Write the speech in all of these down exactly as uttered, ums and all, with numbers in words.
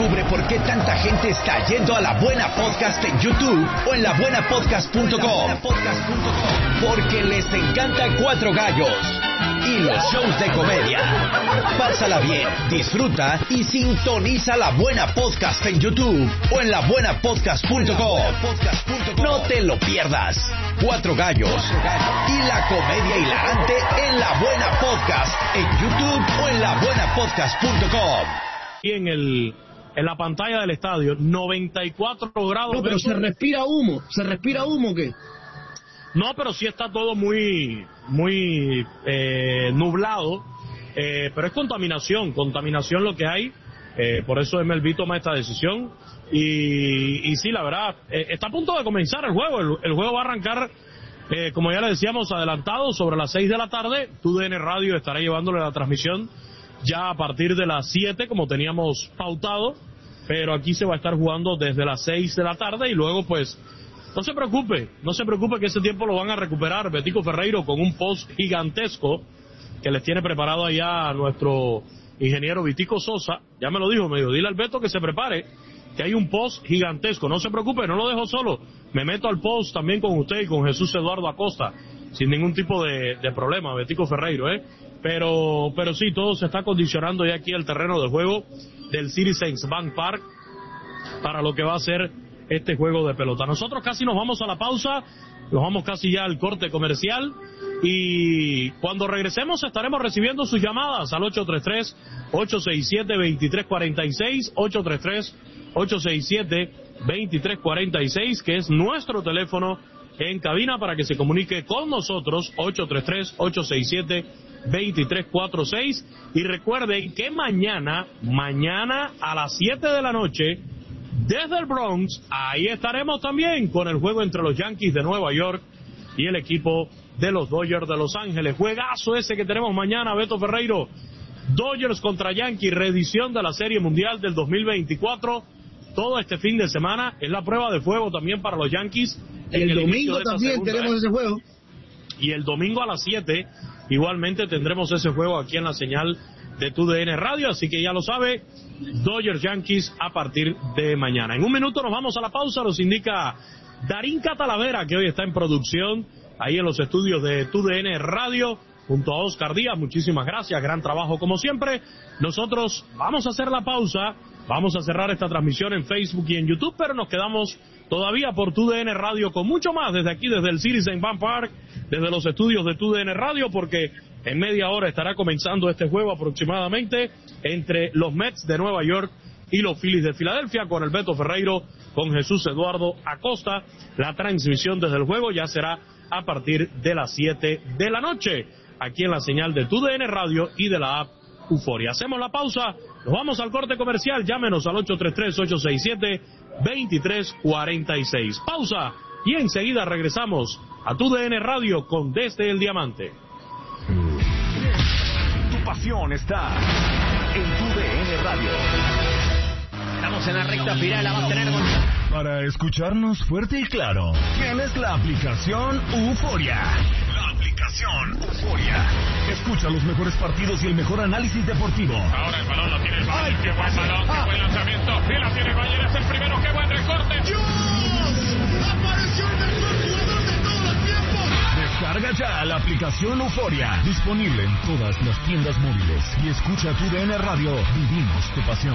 Descubre por qué tanta gente está yendo a La Buena Podcast en YouTube o en la buena podcast punto com. Porque les encanta Cuatro Gallos y los shows de comedia. Pásala bien, disfruta y sintoniza La Buena Podcast en YouTube o en la buena podcast punto com. No te lo pierdas. Cuatro Gallos y la comedia hilarante en La Buena Podcast en YouTube o en la buena podcast punto com. Y en el en la pantalla del estadio, noventa y cuatro grados. No, pero se respira humo. ¿Se respira humo o qué? No, pero sí está todo muy muy eh, nublado, eh, pero es contaminación, contaminación lo que hay, eh, por eso M L B toma esta decisión, y, y sí, la verdad, eh, está a punto de comenzar el juego, el, el juego va a arrancar, eh, como ya le decíamos, adelantado, sobre las seis de la tarde, T U D N Radio estará llevándole la transmisión ya a partir de las siete, como teníamos pautado, pero aquí se va a estar jugando desde las seis de la tarde, y luego pues... No se preocupe, no se preocupe que ese tiempo lo van a recuperar Betico Ferreiro con un post gigantesco que les tiene preparado allá a nuestro ingeniero Vitico Sosa. Ya me lo dijo, me dijo, dile al Beto que se prepare, que hay un post gigantesco. No se preocupe, no lo dejo solo. Me meto al post también con usted y con Jesús Eduardo Acosta, sin ningún tipo de, de problema, Betico Ferreiro, ¿eh? Pero, pero sí, todo se está condicionando ya aquí el terreno de juego del Citizens Bank Park para lo que va a ser este juego de pelota. Nosotros casi nos vamos a la pausa, nos vamos casi ya al corte comercial, y cuando regresemos estaremos recibiendo sus llamadas al ocho tres tres, ocho seis siete, dos tres cuatro seis, ocho tres tres, ocho seis siete, dos tres cuatro seis, que es nuestro teléfono en cabina para que se comunique con nosotros, ocho tres tres, ocho seis siete, dos tres cuatro seis, y recuerden que mañana, mañana a las siete de la noche, desde el Bronx, ahí estaremos también con el juego entre los Yankees de Nueva York y el equipo de los Dodgers de Los Ángeles. Juegazo ese que tenemos mañana, Beto Ferreiro. Dodgers contra Yankees, reedición de la Serie Mundial del dos mil veinticuatro. Todo este fin de semana es la prueba de fuego también para los Yankees. Y el, el domingo también segunda, tenemos ¿eh? ese juego. Y el domingo a las siete, igualmente tendremos ese juego aquí en la señal de T U D N Radio, así que ya lo sabe, Dodgers Yankees a partir de mañana. En un minuto nos vamos a la pausa, nos indica Darín Catalavera, que hoy está en producción ahí en los estudios de T U D N Radio, junto a Oscar Díaz. Muchísimas gracias, gran trabajo como siempre. Nosotros vamos a hacer la pausa, vamos a cerrar esta transmisión en Facebook y en YouTube, pero nos quedamos todavía por T U D N Radio con mucho más desde aquí, desde el Citizens Bank Park, desde los estudios de T U D N Radio, porque en media hora estará comenzando este juego aproximadamente entre los Mets de Nueva York y los Phillies de Filadelfia, con el Beto Ferreiro, con Jesús Eduardo Acosta. La transmisión desde el juego ya será a partir de las siete de la noche, aquí en la señal de T U D N Radio y de la app Euforia. Hacemos la pausa, nos vamos al corte comercial, llámenos al ocho tres tres, ocho seis siete, dos tres cuatro seis. Pausa, y enseguida regresamos a T U D N Radio con Desde el Diamante. Tu pasión está en T U D N Radio. Estamos en la recta final, la va a tener con... Para escucharnos fuerte y claro, tienes la aplicación Euforia. La aplicación Euforia. Escucha los mejores partidos y el mejor análisis deportivo. Ahora el balón lo tiene el Bayern. Qué buen balón, qué buen lanzamiento. Y la tiene el Bayern, es el primero, qué buen recorte. ¡Dios! ¡Apareció el mejor jugador de todos los tiempos! Descarga ya la aplicación Euforia. Disponible en todas las tiendas móviles. Y escucha T U D N Radio. Vivimos tu pasión.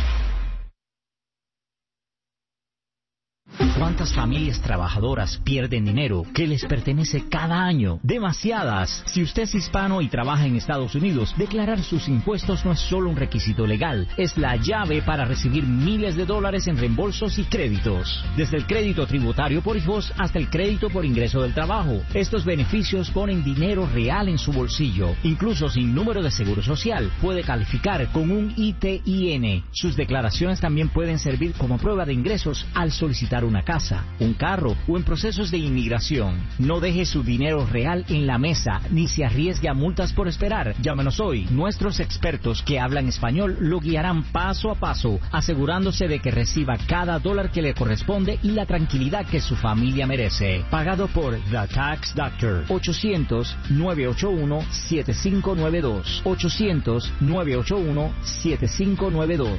¿Cuántas familias trabajadoras pierden dinero que les pertenece cada año? Demasiadas. Si usted es hispano y trabaja en Estados Unidos, declarar sus impuestos no es solo un requisito legal, es la llave para recibir miles de dólares en reembolsos y créditos. Desde el crédito tributario por hijos hasta el crédito por ingreso del trabajo. Estos beneficios ponen dinero real en su bolsillo. Incluso sin número de seguro social, puede calificar con un I T I N. Sus declaraciones también pueden servir como prueba de ingresos al solicitar una casa, un carro o en procesos de inmigración. No deje su dinero real en la mesa ni se arriesgue a multas por esperar. Llámenos hoy. Nuestros expertos que hablan español lo guiarán paso a paso, asegurándose de que reciba cada dólar que le corresponde y la tranquilidad que su familia merece. Pagado por The Tax Doctor. ochocientos, nueve ocho uno, siete cinco nueve dos. ochocientos, nueve ocho uno, siete cinco nueve dos.